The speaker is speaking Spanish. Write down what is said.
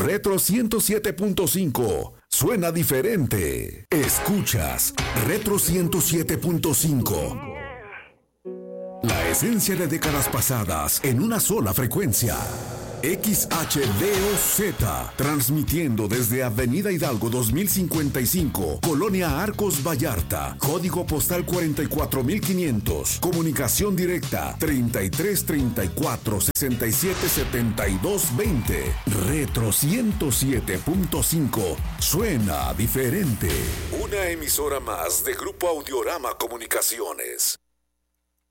Retro 107.5. Suena diferente. Escuchas Retro 107.5. La esencia de décadas pasadas en una sola frecuencia. XHDOZ, transmitiendo desde Avenida Hidalgo 2055, Colonia Arcos Vallarta, código postal 44500, comunicación directa 3334-677220, Retro 107.5, suena diferente. Una emisora más de Grupo Audiorama Comunicaciones.